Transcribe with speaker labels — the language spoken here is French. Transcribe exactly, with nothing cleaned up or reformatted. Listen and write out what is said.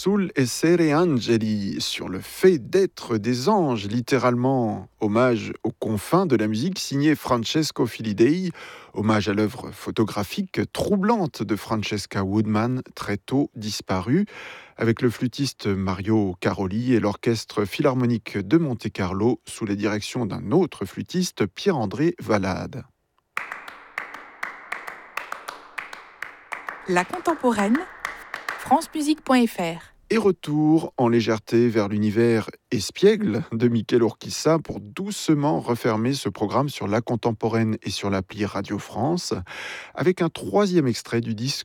Speaker 1: Sul essere angeli, sur le fait d'être des anges, littéralement. Hommage aux confins de la musique, signé Francesco Filidei. Hommage à l'œuvre photographique troublante de Francesca Woodman, très tôt disparue, avec le flûtiste Mario Caroli et l'orchestre philharmonique de Monte-Carlo, sous la direction d'un autre flûtiste, Pierre-André Valade.
Speaker 2: La contemporaine, francemusique point f r.
Speaker 1: Et retour en légèreté vers l'univers espiègle de Michel Urquiza pour doucement refermer ce programme sur la contemporaine et sur l'appli Radio France, avec un troisième extrait du disque